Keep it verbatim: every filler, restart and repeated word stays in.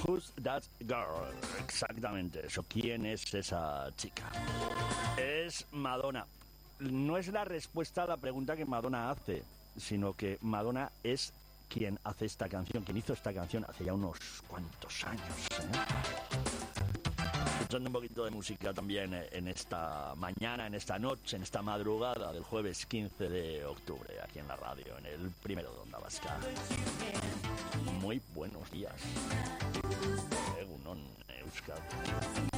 Who's That Girl? Exactamente eso. ¿Quién es esa chica? Es Madonna. No es la respuesta a la pregunta que Madonna hace, sino que Madonna es quien hace esta canción, quien hizo esta canción hace ya unos cuantos años, ¿eh? Escuchando un poquito de música también en esta mañana, en esta noche, en esta madrugada del jueves quince de octubre, aquí en la radio, en el primero de Onda Vasca. Muy buenos días. Egunon, Euskadi.